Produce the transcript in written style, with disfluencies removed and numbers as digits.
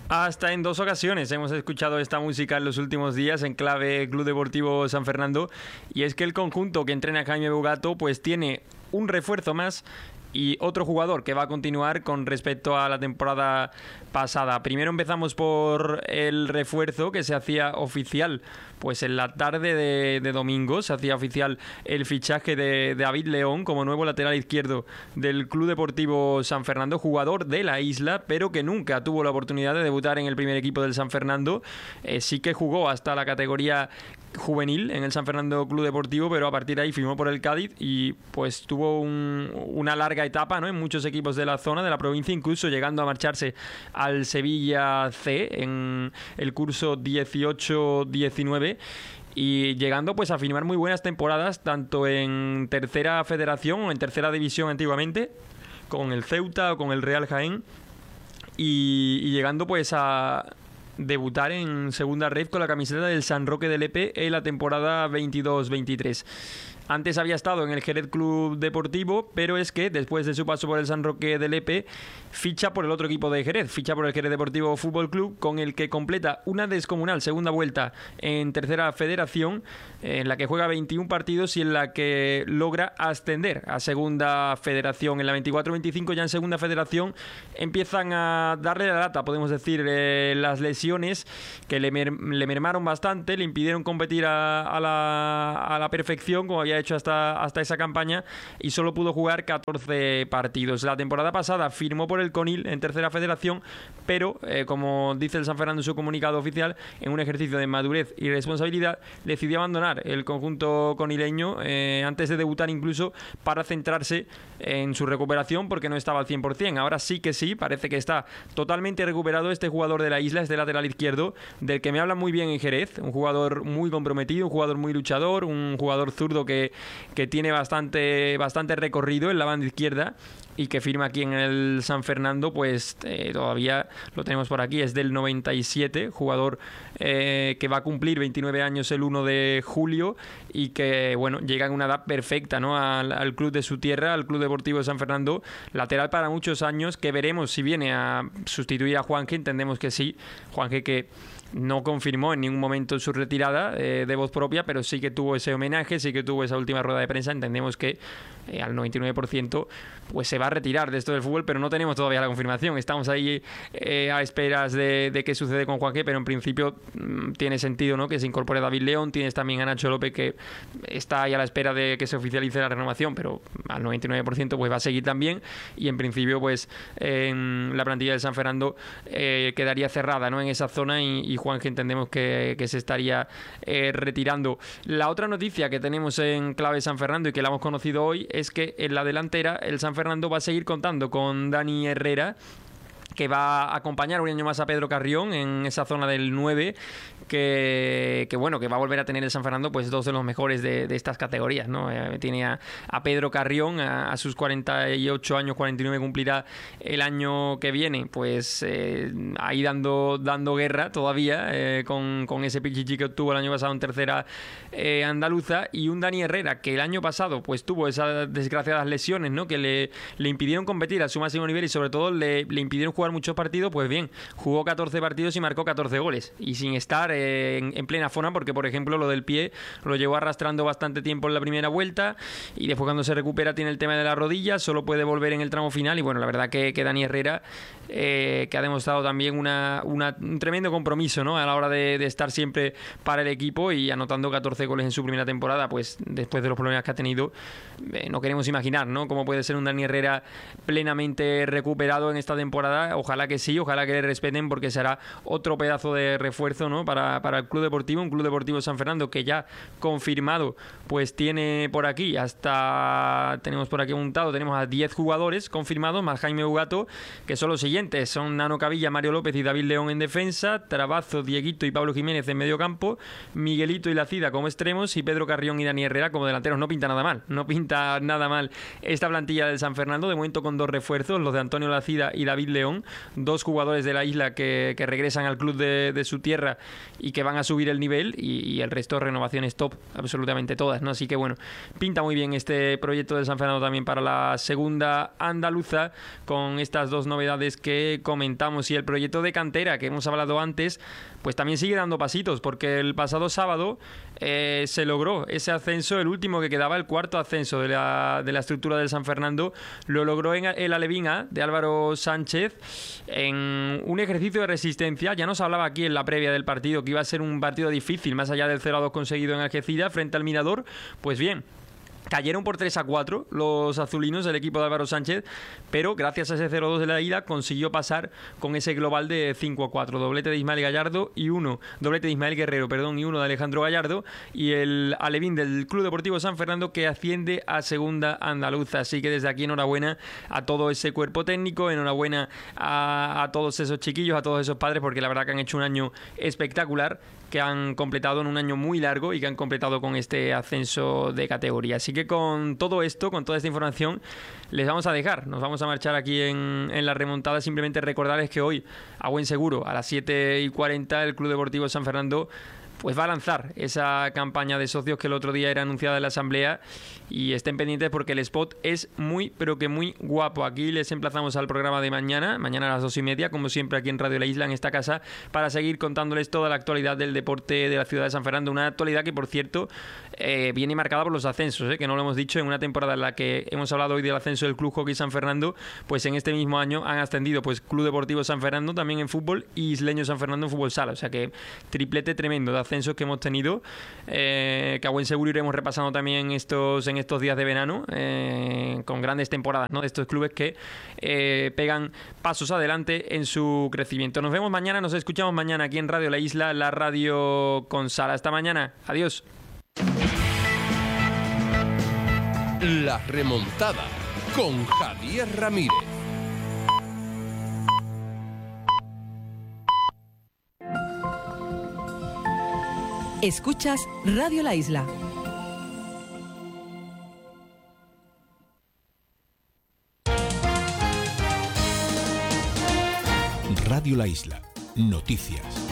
Hasta en 2 ocasiones hemos escuchado esta música en los últimos días en clave Club Deportivo San Fernando, y es que el conjunto que entrena Jaime Bugato pues tiene un refuerzo más y otro jugador que va a continuar con respecto a la temporada pasada. Primero empezamos por el refuerzo que se hacía oficial pues en la tarde de domingo. Se hacía oficial el fichaje de David León como nuevo lateral izquierdo del Club Deportivo San Fernando, jugador de la isla, pero que nunca tuvo la oportunidad de debutar en el primer equipo del San Fernando. Sí que jugó hasta la categoría juvenil en el San Fernando Club Deportivo, pero a partir de ahí firmó por el Cádiz y pues tuvo una larga etapa, ¿no?, en muchos equipos de la zona, de la provincia, incluso llegando a marcharse al Sevilla C en el curso 18-19 y llegando pues a firmar muy buenas temporadas tanto en tercera federación o en tercera división antiguamente con el Ceuta o con el Real Jaén y llegando pues a debutar en segunda red con la camiseta del San Roque de Lepe en la temporada 22-23. Antes había estado en el Jerez Club Deportivo, pero es que después de su paso por el San Roque de Lepe, ficha por el otro equipo de Jerez, ficha por el Jerez Deportivo Fútbol Club, con el que completa una descomunal segunda vuelta en tercera federación, en la que juega 21 partidos y en la que logra ascender a segunda federación. En la 24-25 ya en segunda federación empiezan a darle la lata, podemos decir, las lesiones que le mermaron bastante, le impidieron competir a la perfección como había hecho hasta esa campaña, y solo pudo jugar 14 partidos. La temporada pasada firmó por el Conil en tercera federación, pero como dice el San Fernando en su comunicado oficial, en un ejercicio de madurez y responsabilidad decidió abandonar el conjunto conileño antes de debutar, incluso para centrarse en su recuperación, porque no estaba al 100%. Ahora sí que sí, parece que está totalmente recuperado este jugador de la isla, este lateral izquierdo, del que me hablan muy bien en Jerez, un jugador muy comprometido, un jugador muy luchador, un jugador zurdo que tiene bastante recorrido en la banda izquierda y que firma aquí en el San Fernando, pues todavía lo tenemos por aquí, es del 97, jugador que va a cumplir 29 años el 1 de julio y que, bueno, llega en una edad perfecta, ¿no?, al club de su tierra, al Club Deportivo de San Fernando, lateral para muchos años, que veremos si viene a sustituir a Juanje. Entendemos que sí, Juanje, que no confirmó en ningún momento su retirada de voz propia, pero sí que tuvo ese homenaje, sí que tuvo esa última rueda de prensa. Entendemos que al 99% pues se va a retirar de esto del fútbol, pero no tenemos todavía la confirmación. Estamos ahí a esperas de qué sucede con Juanje, pero en principio tiene sentido, ¿no?, que se incorpore David León. Tienes también a Nacho López, que está ahí a la espera de que se oficialice la renovación, pero al 99% pues va a seguir también, y en principio pues en la plantilla de San Fernando quedaría cerrada, ¿no?, en esa zona, y Juanje entendemos que se estaría retirando. La otra noticia que tenemos en clave San Fernando y que la hemos conocido hoy es que en la delantera el San Fernando va a seguir contando con Dani Herrera, que va a acompañar un año más a Pedro Carrión en esa zona del 9, que bueno, que va a volver a tener el San Fernando pues dos de los mejores de estas categorías, ¿no? Tiene a Pedro Carrión a sus 48 años, 49 cumplirá el año que viene, pues ahí dando guerra todavía con ese pichichi que obtuvo el año pasado en tercera andaluza, y un Dani Herrera que el año pasado pues tuvo esas desgraciadas lesiones, ¿no?, que le impidieron competir a su máximo nivel y sobre todo le impidieron jugar muchos partidos. Pues bien, jugó 14 partidos y marcó 14 goles, y sin estar en plena forma, porque por ejemplo lo del pie lo llevó arrastrando bastante tiempo en la primera vuelta, y después cuando se recupera tiene el tema de la rodilla, solo puede volver en el tramo final. Y bueno, la verdad que Dani Herrera que ha demostrado también un tremendo compromiso, ¿no?, a la hora de estar siempre para el equipo, y anotando 14 goles en su primera temporada, pues después de los problemas que ha tenido, no queremos imaginar, ¿no?, cómo puede ser un Dani Herrera plenamente recuperado en esta temporada. Ojalá que sí, ojalá que le respeten, porque será otro pedazo de refuerzo, ¿no?, para el Club Deportivo, un Club Deportivo San Fernando que ya confirmado pues tiene por aquí tenemos por aquí apuntado, tenemos a 10 jugadores confirmados más Jaime Bugato, que son los siguientes: son Nano Cavilla, Mario López y David León en defensa, Trabazo, Dieguito y Pablo Jiménez en medio campo, Miguelito y Lacida como extremos, y Pedro Carrión y Dani Herrera como delanteros. No pinta nada mal esta plantilla del San Fernando, de momento con dos refuerzos, los de Antonio Lacida y David León, 2 jugadores de la isla que regresan al club de su tierra y que van a subir el nivel, y el resto renovaciones top, absolutamente todas, ¿no? Así que bueno, pinta muy bien este proyecto de San Fernando también para la segunda andaluza, con estas 2 novedades que comentamos. Y el proyecto de cantera que hemos hablado antes, pues también sigue dando pasitos, porque el pasado sábado se logró ese ascenso, el último que quedaba, el 4.º ascenso de la estructura del San Fernando, lo logró en el Alevín A de Álvaro Sánchez en un ejercicio de resistencia. Ya nos hablaba aquí en la previa del partido que iba a ser un partido difícil, más allá del 0-2 conseguido en Algeciras frente al Mirador. Pues bien, cayeron por 3-4 los azulinos, el equipo de Álvaro Sánchez, pero gracias a ese 0-2 de la ida consiguió pasar con ese global de 5-4. Doblete de Ismael Gallardo doblete de Ismael Guerrero, y uno de Alejandro Gallardo, y el alevín del Club Deportivo San Fernando, que asciende a segunda andaluza. Así que desde aquí enhorabuena a todo ese cuerpo técnico, enhorabuena a todos esos chiquillos, a todos esos padres, porque la verdad que han hecho un año espectacular, que han completado en un año muy largo y que han completado con este ascenso de categoría. Así que con todo esto, con toda esta información, les vamos a dejar. Nos vamos a marchar aquí en la remontada. Simplemente recordarles que hoy, a buen seguro, a las 7:40, el Club Deportivo San Fernando pues va a lanzar esa campaña de socios que el otro día era anunciada en la asamblea, y estén pendientes porque el spot es muy, pero que muy guapo. Aquí les emplazamos al programa de mañana a las 2:30, como siempre aquí en Radio La Isla, en esta casa, para seguir contándoles toda la actualidad del deporte de la ciudad de San Fernando. Una actualidad que, por cierto, viene marcada por los ascensos, que no lo hemos dicho, en una temporada en la que hemos hablado hoy del ascenso del Club Hockey San Fernando, pues en este mismo año han ascendido pues Club Deportivo San Fernando también en fútbol y Isleño San Fernando en fútbol sala. O sea que triplete tremendo de ascensos que hemos tenido, que a buen seguro iremos repasando también en estos días de verano, con grandes temporadas, ¿no?, de estos clubes que pegan pasos adelante en su crecimiento. Nos vemos mañana, nos escuchamos mañana aquí en Radio La Isla, la radio con sala. Hasta mañana, adiós. La remontada con Javier Ramírez. Escuchas Radio La Isla. Radio La Isla. Noticias.